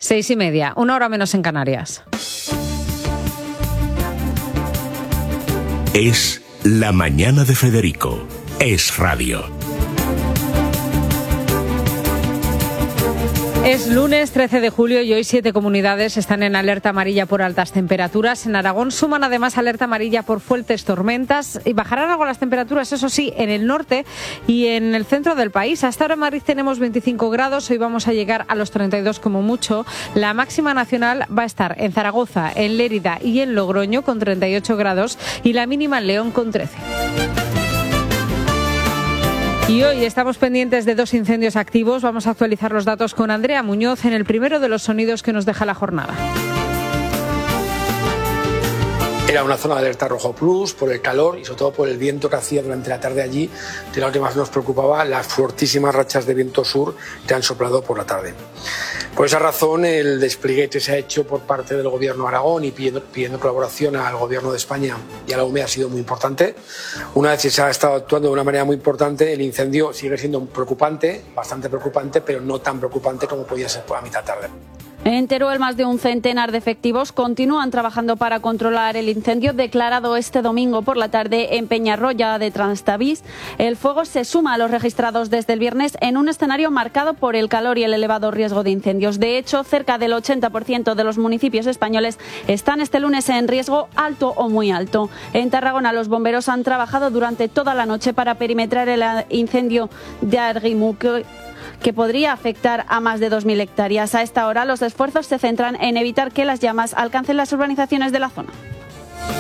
6:30, 1 hora menos en Canarias. Es La Mañana de Federico. Es radio. Es lunes 13 de julio y hoy 7 comunidades están en alerta amarilla por altas temperaturas. En Aragón suman además alerta amarilla por fuertes tormentas y bajarán algo las temperaturas, eso sí, en el norte y en el centro del país. Hasta ahora en Madrid tenemos 25 grados, hoy vamos a llegar a los 32 como mucho. La máxima nacional va a estar en Zaragoza, en Lérida y en Logroño con 38 grados y la mínima en León con 13. Y hoy estamos pendientes de 2 incendios activos. Vamos a actualizar los datos con Andrea Muñoz en el primero de los sonidos que nos deja la jornada. Era una zona de alerta rojo plus por el calor y sobre todo por el viento que hacía durante la tarde allí. De lo que más nos preocupaba, las fortísimas rachas de viento sur que han soplado por la tarde. Por esa razón, el despliegue que se ha hecho por parte del Gobierno de Aragón y pidiendo colaboración al Gobierno de España y a la UME ha sido muy importante. Una vez que se ha estado actuando de una manera muy importante, el incendio sigue siendo preocupante, bastante preocupante, pero no tan preocupante como podía ser por la mitad tarde. En Teruel, más de un centenar de efectivos continúan trabajando para controlar el incendio declarado este domingo por la tarde en Peñarroya de Transtavís. El fuego se suma a los registrados desde el viernes en un escenario marcado por el calor y el elevado riesgo de incendios. De hecho, cerca del 80% de los municipios españoles están este lunes en riesgo alto o muy alto. En Tarragona, los bomberos han trabajado durante toda la noche para perimetrar el incendio de Argimú, que podría afectar a más de 2.000 hectáreas. A esta hora, los esfuerzos se centran en evitar que las llamas alcancen las urbanizaciones de la zona.